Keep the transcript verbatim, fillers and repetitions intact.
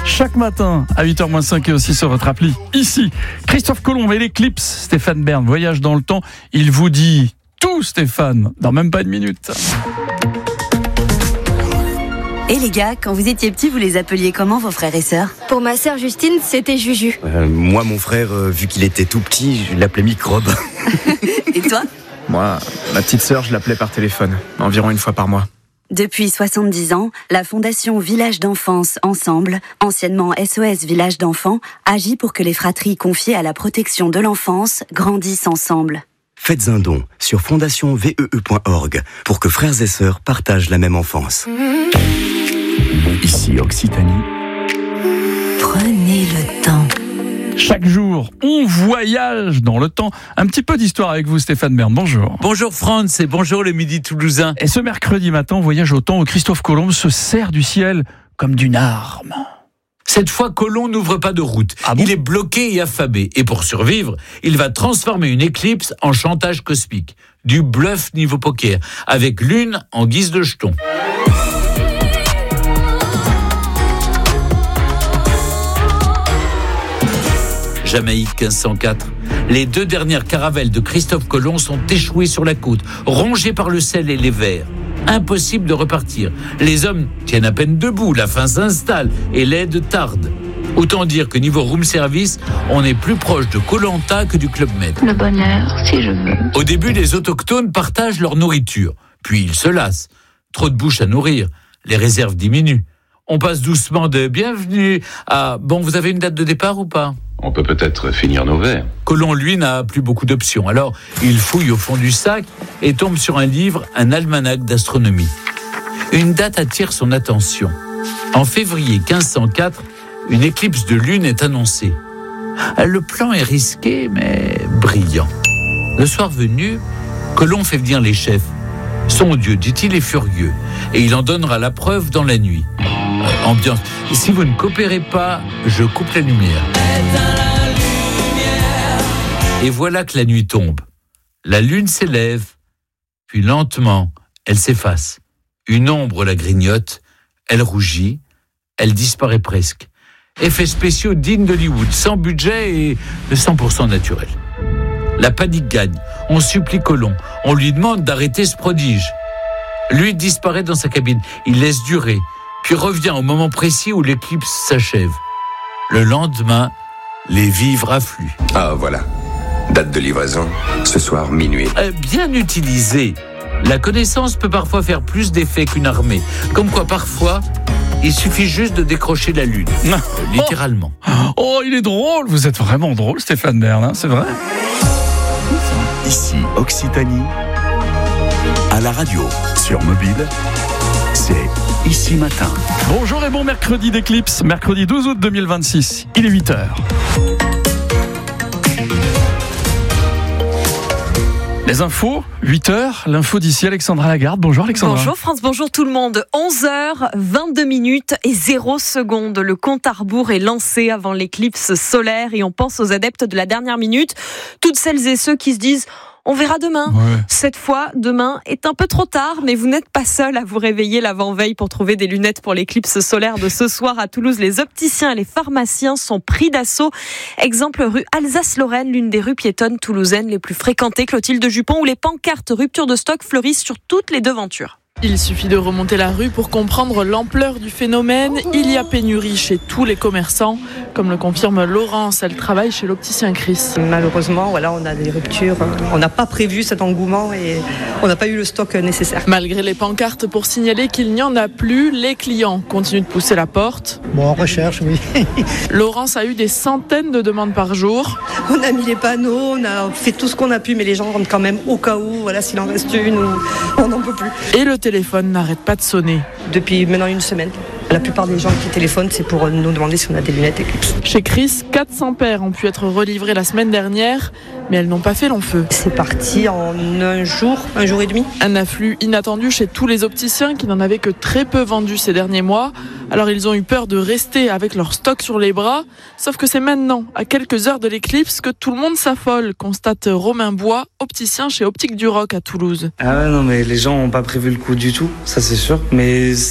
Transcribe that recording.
chaque matin à huit heures moins cinq et aussi sur votre appli. Ici, Christophe Colomb et l'éclipse, Stéphane Bern, voyage dans le temps. Il vous dit tout, Stéphane, dans même pas une minute. Et les gars, quand vous étiez petits, vous les appeliez comment, vos frères et sœurs ? Pour ma sœur Justine, c'était Juju. Euh, moi, mon frère, euh, vu qu'il était tout petit, je l'appelais Microbe. Et toi ? Moi, ma petite sœur, je l'appelais par téléphone, environ une fois par mois. Depuis soixante-dix ans, la Fondation Village d'Enfance Ensemble, anciennement S O S Village d'Enfants, agit pour que les fratries confiées à la protection de l'enfance grandissent ensemble. Faites un don sur fondation vee point org pour que frères et sœurs partagent la même enfance. Ici Occitanie. Prenez le temps. Chaque jour, on voyage dans le temps. Un petit peu d'histoire avec vous, Stéphane Bern. Bonjour. Bonjour Franz et bonjour le Midi Toulousain. Et ce mercredi matin, on voyage au temps où Christophe Colomb se sert du ciel comme d'une arme. Cette fois, Colomb n'ouvre pas de route. Ah bon ? Il est bloqué et affamé. Et pour survivre, il va transformer une éclipse en chantage cosmique. Du bluff niveau poker, avec lune en guise de jeton. Jamaïque quinze cent quatre. Les deux dernières caravelles de Christophe Colomb sont échouées sur la côte, rongées par le sel et les vers. Impossible de repartir. Les hommes tiennent à peine debout, la faim s'installe et l'aide tarde. Autant dire que niveau room service, on est plus proche de Koh-Lanta que du Club Med. Le bonheur, si je veux. Au début, les autochtones partagent leur nourriture. Puis ils se lassent. Trop de bouches à nourrir. Les réserves diminuent. On passe doucement de « bienvenue » à « bon, vous avez une date de départ ou pas ?» On peut peut-être finir nos verres. Colomb, lui, n'a plus beaucoup d'options. Alors, il fouille au fond du sac et tombe sur un livre, un almanach d'astronomie. Une date attire son attention. En février quinze cent quatre, une éclipse de lune est annoncée. Le plan est risqué, mais brillant. Le soir venu, Colomb fait venir les chefs. Son Dieu, dit-il, est furieux, et il en donnera la preuve dans la nuit. Euh, ambiance. Si vous ne coopérez pas, je coupe la lumière. Et voilà que la nuit tombe. La lune s'élève, puis lentement, elle s'efface. Une ombre la grignote, elle rougit, elle disparaît presque. Effets spéciaux dignes d'Hollywood, sans budget et de cent pour cent naturel. La panique gagne. On supplie Colomb. On lui demande d'arrêter ce prodige. Lui disparaît dans sa cabine. Il laisse durer, puis revient au moment précis où l'éclipse s'achève. Le lendemain, les vivres affluent. Ah, voilà. Date de livraison, ce soir, minuit. Euh, bien utilisé, la connaissance peut parfois faire plus d'effet qu'une armée. Comme quoi, parfois, il suffit juste de décrocher la lune. Euh, littéralement. Oh, il est drôle. Vous êtes vraiment drôle, Stéphane Bern, hein, c'est vrai. Ici Occitanie. À la radio, sur mobile, c'est Ici Matin. Bonjour et bon mercredi d'éclipse. Mercredi douze août deux mille vingt-six. Il est huit heures. Les infos, huit heures, l'info d'ici Alexandra Lagarde. Bonjour Alexandra. Bonjour France, bonjour tout le monde. onze heures vingt-deux minutes et zéro seconde. Le compte à rebours est lancé avant l'éclipse solaire et on pense aux adeptes de la dernière minute. Toutes celles et ceux qui se disent on verra demain. Ouais. Cette fois, demain est un peu trop tard, mais vous n'êtes pas seul à vous réveiller l'avant-veille pour trouver des lunettes pour l'éclipse solaire de ce soir à Toulouse. Les opticiens et les pharmaciens sont pris d'assaut. Exemple rue Alsace-Lorraine, l'une des rues piétonnes toulousaines les plus fréquentées. Clotilde Jupon, où les pancartes rupture de stock fleurissent sur toutes les devantures. Il suffit de remonter la rue pour comprendre l'ampleur du phénomène. Il y a pénurie chez tous les commerçants. Comme le confirme Laurence, elle travaille chez l'opticien Chris. Malheureusement, voilà, on a des ruptures. On n'a pas prévu cet engouement et on n'a pas eu le stock nécessaire. Malgré les pancartes pour signaler qu'il n'y en a plus, les clients continuent de pousser la porte. Bon, on recherche, oui. Laurence a eu des centaines de demandes par jour. On a mis les panneaux, on a fait tout ce qu'on a pu, mais les gens rentrent quand même au cas où, voilà, s'il en reste une, ou on n'en peut plus. Et le téléphone n'arrête pas de sonner. Depuis maintenant une semaine. La plupart des gens qui téléphonent, c'est pour nous demander si on a des lunettes éclipse. Chez Chris, quatre cents paires ont pu être relivrées la semaine dernière, mais elles n'ont pas fait long feu. C'est parti en un jour, un jour et demi. Un afflux inattendu chez tous les opticiens qui n'en avaient que très peu vendu ces derniers mois. Alors ils ont eu peur de rester avec leur stock sur les bras. Sauf que c'est maintenant, à quelques heures de l'éclipse, que tout le monde s'affole, constate Romain Bois, opticien chez Optique du Roc à Toulouse. Ah ouais, non mais les gens n'ont pas prévu le coup du tout, ça c'est sûr. Mais